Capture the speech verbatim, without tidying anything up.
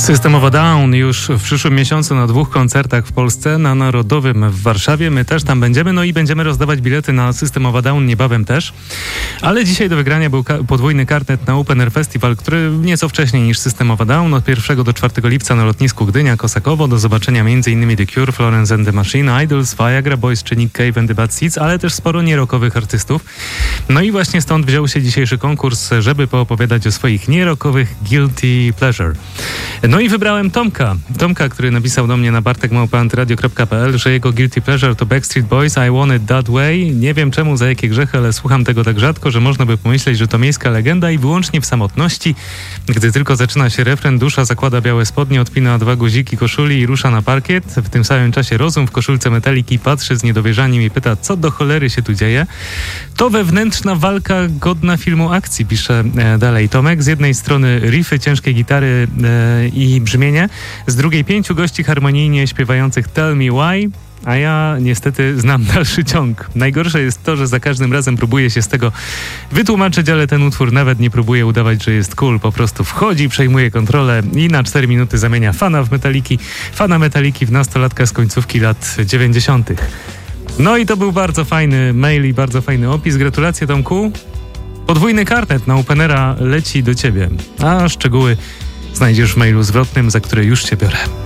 System of a Down już w przyszłym miesiącu na dwóch koncertach w Polsce, na Narodowym w Warszawie. My też tam będziemy, no i będziemy rozdawać bilety na System of a Down niebawem też. Ale dzisiaj do wygrania był ka- podwójny karnet na Open Air Festival, który nieco wcześniej niż System of a Down, od pierwszego do czwartego lipca na lotnisku Gdynia-Kosakowo. Do zobaczenia m.in. The Cure, Florence and the Machine, Idols, Viagra Boys czy Nick Cave and the Bad Seeds, ale też sporo nierockowych artystów. No i właśnie stąd wziął się dzisiejszy konkurs, żeby poopowiadać o swoich nierockowych guilty pleasure. No i wybrałem Tomka. Tomka, który napisał do mnie na bartek małpa antyradio kropka p l, że jego guilty pleasure to Backstreet Boys, I Want It That Way. Nie wiem czemu, za jakie grzechy, ale słucham tego tak rzadko, że można by pomyśleć, że to miejska legenda i wyłącznie w samotności. Gdy tylko zaczyna się refren, dusza zakłada białe spodnie, odpina dwa guziki koszuli i rusza na parkiet. W tym samym czasie rozum w koszulce Metaliki patrzy z niedowierzaniem i pyta, co do cholery się tu dzieje. To wewnętrzna walka godna filmu akcji, pisze e, dalej Tomek. Z jednej strony riffy, ciężkie gitary e, i brzmienie, z drugiej pięciu gości harmonijnie śpiewających Tell Me Why, a ja niestety znam dalszy ciąg. Najgorsze jest to, że za każdym razem próbuję się z tego wytłumaczyć, ale ten utwór nawet nie próbuje udawać, że jest cool. Po prostu wchodzi, przejmuje kontrolę i na cztery minuty zamienia fana w Metaliki, fana Metaliki w nastolatka z końcówki lat dziewięćdziesiątych. No i to był bardzo fajny mail i bardzo fajny opis. Gratulacje, Tomku. Podwójny karnet na Openera leci do ciebie, a szczegóły znajdziesz w mailu zwrotnym, za który już cię biorę.